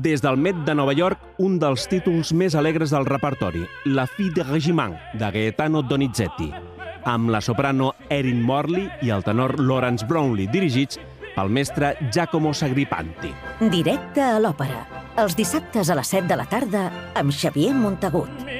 Des del Met de Nova York, un dels títols més alegres del repertori, La Fille de Régiment, de Gaetano Donizetti, amb la soprano Erin Morley i el tenor Lawrence Brownlee, dirigits pel mestre Giacomo Sagripanti. Directe a l'òpera, els dissabtes a les 7 de la tarda amb Xavier Montagut.